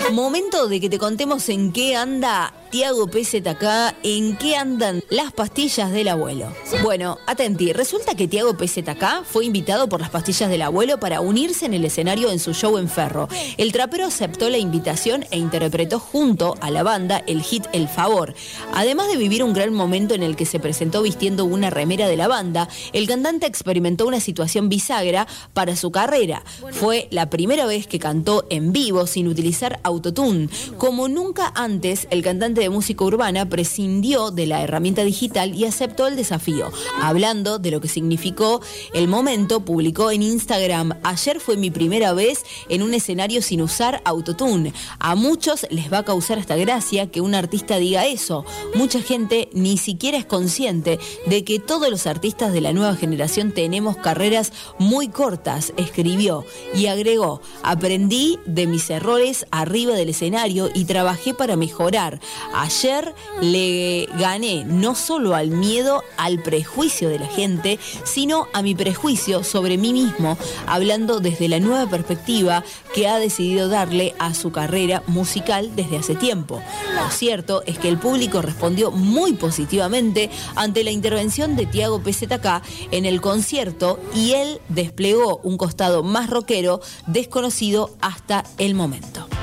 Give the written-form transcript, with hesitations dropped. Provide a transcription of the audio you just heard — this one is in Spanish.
Momento de que te contemos en qué anda Tiago PZK, en qué andan las pastillas del abuelo. Bueno, atenti, resulta que Tiago PZK fue invitado por las pastillas del abuelo para unirse en el escenario en su show en Ferro. El trapero aceptó la invitación e interpretó junto a la banda el hit El Favor. Además de vivir un gran momento en el que se presentó vistiendo una remera de la banda, el cantante experimentó una situación bisagra para su carrera. Fue la primera vez que cantó en vivo sin utilizar autotune. Como nunca antes, el cantante de música urbana prescindió de la herramienta digital y aceptó el desafío. Hablando de lo que significó el momento, publicó en Instagram: ayer fue mi primera vez en un escenario sin usar autotune. A muchos les va a causar hasta gracia que un artista diga eso. Mucha gente ni siquiera es consciente de que todos los artistas de la nueva generación tenemos carreras muy cortas, escribió, y agregó: aprendí de mis errores arriba del escenario y trabajé para mejorar. Ayer le gané no solo al miedo, al prejuicio de la gente, sino a mi prejuicio sobre mí mismo, hablando desde la nueva perspectiva que ha decidido darle a su carrera musical desde hace tiempo. Lo cierto es que el público respondió muy positivamente ante la intervención de Tiago PZK en el concierto y él desplegó un costado más rockero desconocido hasta el momento.